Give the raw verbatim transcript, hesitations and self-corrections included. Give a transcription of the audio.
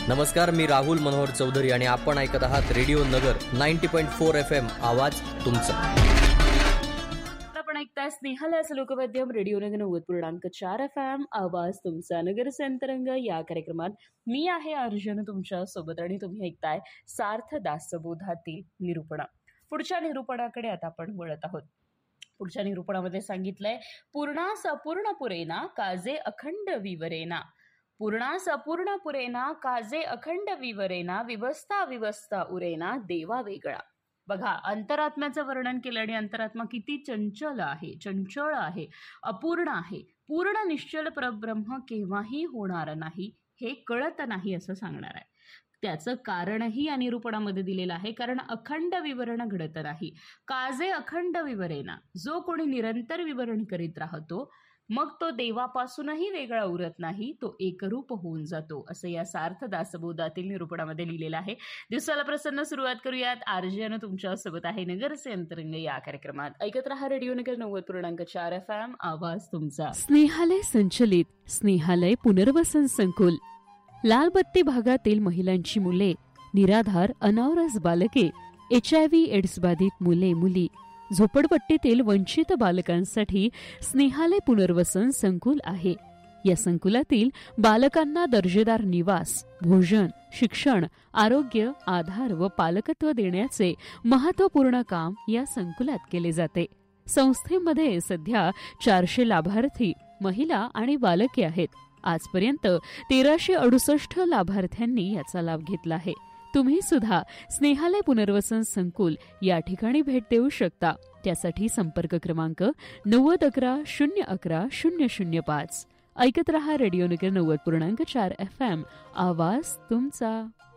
नमस्कार, मी राहुल मनोहर चौधरी आणि आपण ऐकत आहात रेडिओ नगर ninety point four F M. आवाज तुमचा. आपण ऐकताय स्नेहालयाचं लोकमाध्यम रेडिओ नगर नव्वद पूर्णांक चार एफ एम. आवाज तुमचा. नगर संतरंग या कार्यक्रमात मी आहे अर्जुन तुमच्या सोबत आणि तुम्ही ऐकताय सार्थ दासबोधातील निरूपणा. पुढच्या निरूपणाकडे आता आपण वळत आहोत. पुढच्या निरूपणामध्ये सांगितलंय, पूर्णास अपूर्ण पुरेना काजे अखंड विवरेना. पूर्णास अपूर्ण पुरेना काजे अखंड विवरेना. विवस्था विवस्था उरेना देवा वेगळा. बघा, अंतरात्म्याचं वर्णन केलं आणि अंतरात्मा किती चंचल आहे, चंचळ आहे, अपूर्ण आहे. पूर्ण निश्चल परब्रह्म केव्हाही होणार नाही हे कळत नाही असं सांगणार आहे. त्याचं कारणही या निरूपणामध्ये दिलेलं आहे. कारण अखंड विवरण घडत नाही. काजे अखंड विवरेना. जो कोणी निरंतर विवरण करीत राहतो मग तो देवापासूनही वेगळा उरत नाही, तो एकरूप होऊन जातो, असं या सार्थ दासबोधातील निरूपणामध्ये लिहिलेलं आहे. दिवसाला प्रसन्न सुरुवात करूयात. आरजेनं तुमच्या सोबत आहे नगरचे अंतरंग या कार्यक्रमात. ऐकत रहा रेडिओ नगर नव्वद पूर्णांक चार एफ एम. आवाज तुमचा. स्नेहालय संचलित स्नेहालय पुनर्वसन संकुल. लालबत्ती भागातील महिलांची मुले, निराधार अनावरस बालके, एच आय व्ही एड्स बाधित मुले मुली, झोपडपट्टीतील वंचित बालकांसाठी स्नेहालय पुनर्वसन संकुल आहे. या संकुलातील बालकांना दर्जेदार निवास, भोजन, शिक्षण, आरोग्य, आधार व पालकत्व देण्याचे महत्त्वपूर्ण काम या संकुलात केले जाते. संस्थेमध्ये सध्या चारशे लाभार्थी महिला आणि बालके आहेत. आजपर्यंत तेराशे अडुसष्ट लाभार्थ्यांनी याचा लाभ घेतला आहे. तुम्ही सुद्धा स्नेहालय पुनर्वसन संकुल या ठिकाणी भेट देऊ शकता. त्यासाठी संपर्क क्रमांक नव्वद अकरा शून्य अकरा शून्य शून्य पाच. ऐकत रहा रेडिओ नगर नव्वद पूर्णांक चार एफ एम. आवाज तुमचा.